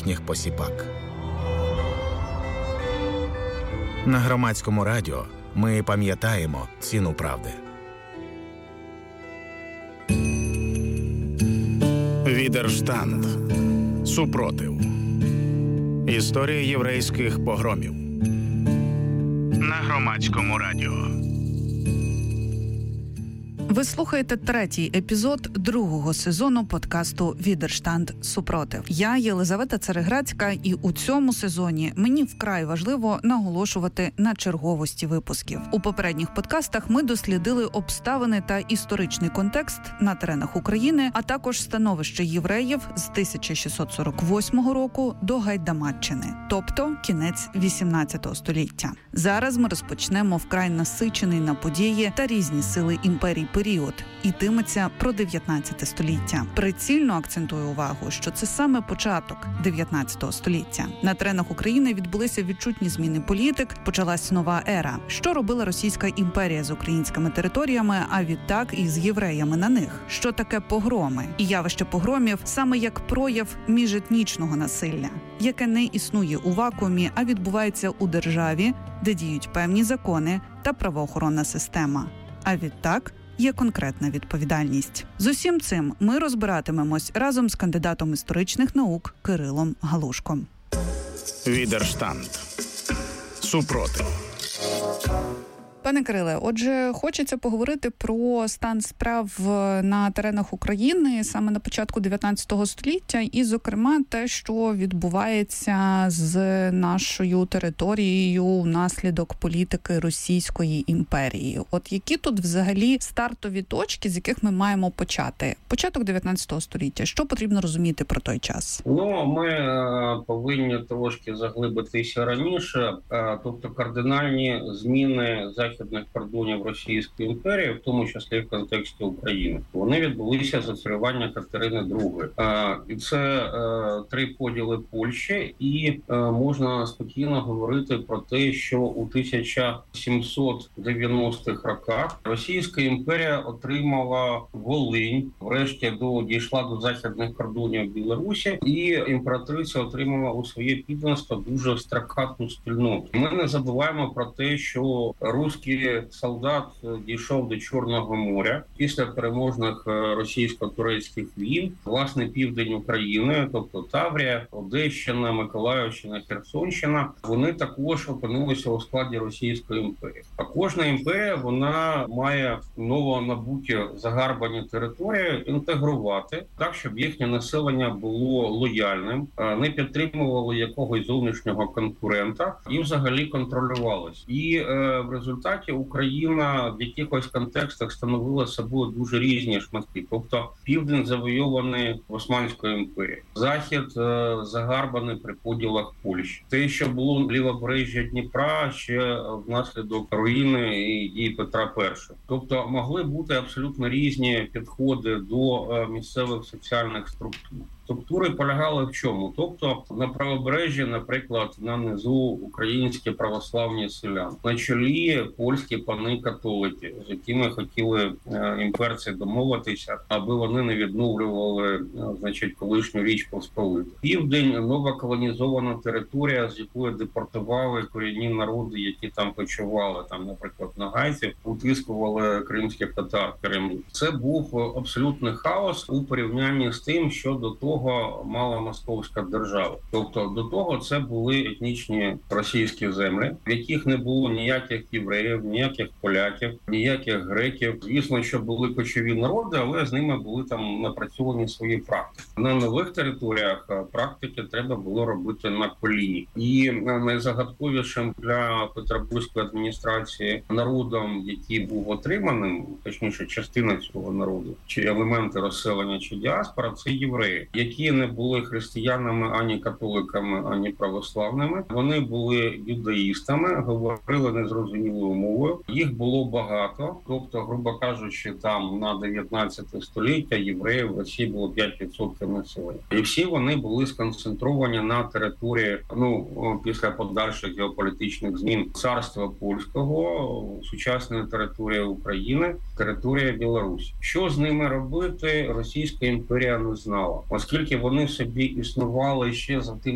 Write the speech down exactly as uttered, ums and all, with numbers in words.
їхніх посіпак. На Громадському радіо ми пам'ятаємо ціну правди. Відерштанд. Супротив. Історія єврейських погромів. На Громадському радіо. Ви слухаєте третій епізод другого сезону подкасту «Відерштанд. Супротив». Я Єлизавета Цареградська, і у цьому сезоні мені вкрай важливо наголошувати на черговості випусків. У попередніх подкастах ми дослідили обставини та історичний контекст на теренах України, а також становище євреїв з тисяча шістсот сорок восьмого року до Гайдамаччини, тобто кінець вісімнадцятого століття. Зараз ми розпочнемо вкрай насичений на події та різні сили імперій період, йтиметься про дев'ятнадцяте століття. Прицільно акцентую увагу, що це саме початок дев'ятнадцятого століття. На теренах України відбулися відчутні зміни політик, почалась нова ера. Що робила Російська імперія з українськими територіями, а відтак і з євреями на них? Що таке погроми? І явище погромів саме як прояв міжетнічного насилля, яке не існує у вакуумі, а відбувається у державі, де діють певні закони та правоохоронна система. А відтак є конкретна відповідальність. З усім цим ми розбиратимемось разом з кандидатом історичних наук Кирилом Галушком. Відерштанд. Супротив. Пане Кириле, отже, хочеться поговорити про стан справ на теренах України саме на початку дев'ятнадцятого століття і, зокрема, те, що відбувається з нашою територією внаслідок політики Російської імперії. От які тут взагалі стартові точки, з яких ми маємо почати? Початок дев'ятнадцятого століття. Що потрібно розуміти про той час? Ну, ми е, повинні трошки заглибитися раніше, е, тобто кардинальні зміни західних кордонів Російської імперії, в тому числі в контексті України. Вони відбулися з оцарювання Катерини другої. І це е, три поділи Польщі, і е, можна спокійно говорити про те, що у тисяча сімсот дев'яностих роках Російська імперія отримала Волинь, врешті до, дійшла до західних кордонів Білорусі, і імператриця отримала у своє підданство дуже стракатну спільноту. Ми не забуваємо про те, що русські солдат дійшов до Чорного моря після переможних російсько-турецьких війн. Власне, південь України, тобто Таврія, Одещина, Миколаївщина, Херсонщина, вони також опинилися у складі Російської імперії. А кожна імперія, вона має новонабуті загарбані території інтегрувати так, щоб їхнє населення було лояльним, не підтримувало якогось зовнішнього конкурента і взагалі контролювалось. І е, в результаті Україна в якихось контекстах становила собою дуже різні шматки. Тобто південь завойований Османською імперією, захід е, загарбаний при поділах Польщі. Те, що було лівобережжя Дніпра, ще внаслідок руїни і дій Петра Першого. Тобто могли бути абсолютно різні підходи до е, місцевих соціальних структур. Структури полягали в чому? Тобто на правобережжі, наприклад, на низу українські православні селяни, на чолі польські пани-католики, з якими хотіли е, імперці домовитися, аби вони не відновлювали, е, значить, колишню Річ Посполиту. Південь – нова колонізована територія, з якої депортували корінні народи, які там почували, там, наприклад, нагайців, утискували кримських татар в Кремлі. Це був абсолютний хаос у порівнянні з тим, що до того мала московська держава. Тобто до того це були етнічні російські землі, в яких не було ніяких євреїв, ніяких поляків, ніяких греків. Звісно, що були кочові народи, але з ними були там напрацьовані свої практики. На нових територіях практики треба було робити на коліні. І найзагадковішим для петербурзької адміністрації народом, який був отриманим, точніше частина цього народу, чи елементи розселення, чи діаспора, це євреї, які не були християнами, ані католиками, ані православними. Вони були юдаїстами, говорили незрозумілою мовою. Їх було багато, тобто, грубо кажучи, там на дев'ятнадцяте століття євреїв в Росії було п'ять відсотків населення. І всі вони були сконцентровані на території, ну, після подальших геополітичних змін, царства польського, сучасної території України, територія Білорусі. Що з ними робити, Російська імперія не знала, оскільки вони собі існували ще за тим